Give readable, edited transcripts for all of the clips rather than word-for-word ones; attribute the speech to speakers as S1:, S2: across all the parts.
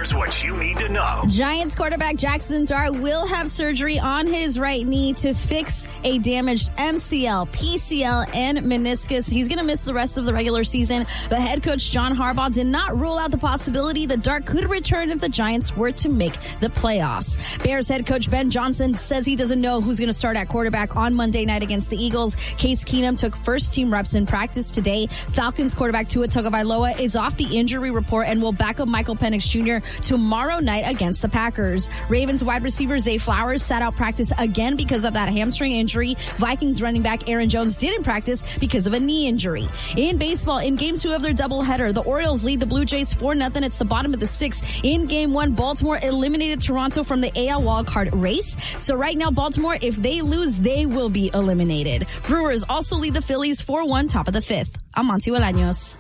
S1: Here's what you need to know.
S2: Giants quarterback Jackson Dart will have surgery on his right knee to fix a damaged MCL, PCL, and meniscus. He's going to miss the rest of the regular season, but head coach John Harbaugh did not rule out the possibility that Dart could return if the Giants were to make the playoffs. Bears head coach Ben Johnson says he doesn't know who's going to start at quarterback on Monday night against the Eagles. Case Keenum took first-team reps in practice today. Falcons quarterback Tua Tagovailoa is off the injury report and will back up Michael Penix Jr. tomorrow night against the Packers. Ravens wide receiver Zay Flowers sat out practice again because of that hamstring injury. Vikings running back Aaron Jones didn't practice because of a knee injury. In baseball, in Game 2 of their doubleheader, the Orioles lead the Blue Jays 4-0. It's the bottom of the sixth. In Game 1, Baltimore eliminated Toronto from the AL wildcard race. So right now, Baltimore, if they lose, they will be eliminated. Brewers also lead the Phillies 4-1, top of the fifth. I'm Monty Bolaños.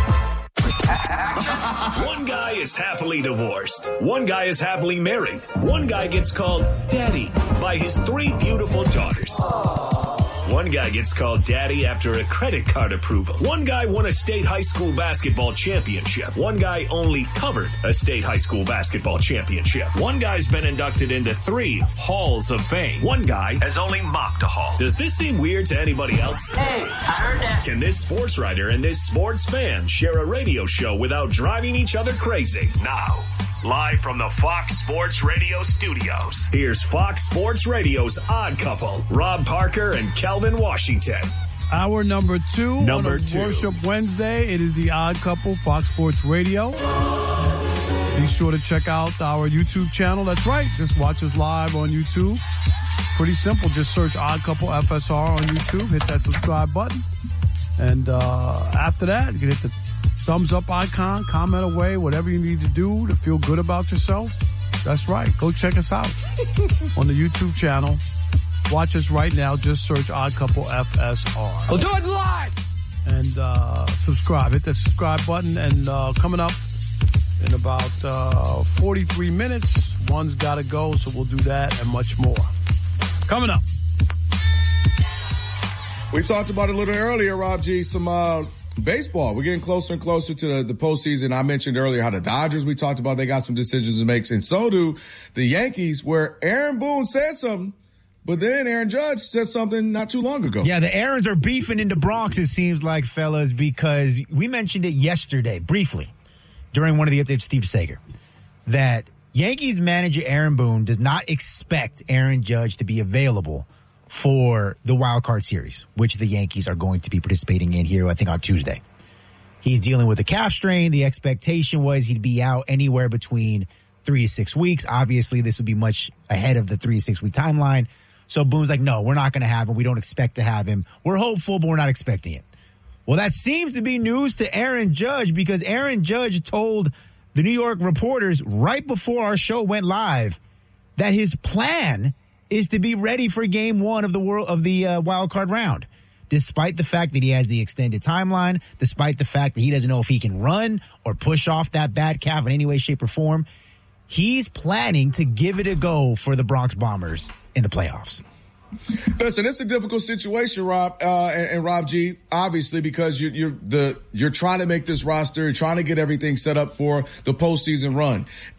S1: One guy is happily divorced. One guy is happily married. One guy gets called daddy by his 3 beautiful daughters. One guy gets called daddy after a credit card approval. One guy won a state high school basketball championship. One guy only covered a state high school basketball championship. One guy's been inducted into 3 halls of fame. One guy has only mocked a hall. Does this seem weird to anybody else?
S3: Hey, I heard that.
S1: Can this sports writer and this sports fan share a radio show without driving each other crazy? Now, live from the Fox Sports Radio studios, here's Fox Sports Radio's Odd Couple, Rob Parker and Kelvin Washington.
S4: Hour number 2 on Worship Wednesday. It is the Odd Couple, Fox Sports Radio. Be sure to check out our YouTube channel. That's right. Just watch us live on YouTube. Pretty simple. Just search Odd Couple FSR on YouTube. Hit that subscribe button. And after that, you can hit the thumbs up icon, comment away, whatever you need to do to feel good about yourself. That's right. Go check us out on the YouTube channel. Watch us right now. Just search Odd Couple FSR.
S3: We'll do it live.
S4: And subscribe. Hit the subscribe button. And coming up in about 43 minutes, one's got to go, so we'll do that and much more. Coming up.
S5: We talked about it a little earlier, Rob G, some baseball. We're getting closer and closer to the postseason. I mentioned earlier how the Dodgers, we talked about, they got some decisions to make, and so do the Yankees, where Aaron Boone said something, but then Aaron Judge said something not too long ago.
S6: Yeah, the Aarons are beefing in the Bronx, it seems like, fellas, because we mentioned it yesterday, briefly, during one of the updates to Steve Sager, that Yankees manager Aaron Boone does not expect Aaron Judge to be available for the wild card series, which the Yankees are going to be participating in here, I think, on Tuesday. He's dealing with a calf strain. The expectation was he'd be out anywhere between 3 to 6 weeks. Obviously, this would be much ahead of the 3 to 6 week timeline. So Boone's like, no, we're not going to have him. We don't expect to have him. We're hopeful, but we're not expecting it. Well, that seems to be news to Aaron Judge, because Aaron Judge told the New York reporters right before our show went live that his plan is to be ready for game 1 of the wild card round, despite the fact that he has the extended timeline, despite the fact that he doesn't know if he can run or push off that bad calf in any way, shape, or form. He's planning to give it a go for the Bronx Bombers in the playoffs.
S5: Listen, it's a difficult situation, Rob, and Rob G, obviously, because you're trying to make this roster, you're trying to get everything set up for the postseason run.